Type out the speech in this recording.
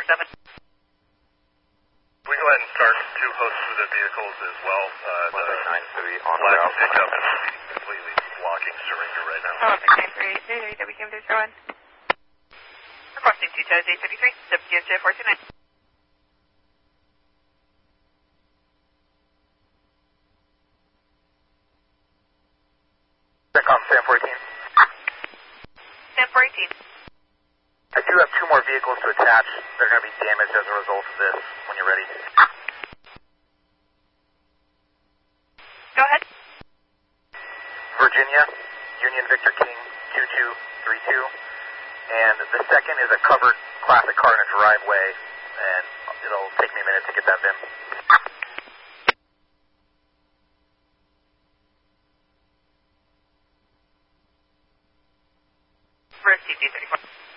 We go ahead and start two hosts of the vehicles as well. The 930 on black route. pickup is completely blocking Surrender right now. Oh, 938, WKM 201. Requesting 2 toes 833, WKM 429. Secom, Sam 418. Sam 418. I do have two more vehicles to attach. They're going to be damaged as a result of this when you're ready. Go ahead. Virginia, Union Victor King 2232. And the second is a covered classic car in a driveway, and it'll take me a minute to get that VIN. First TP 34.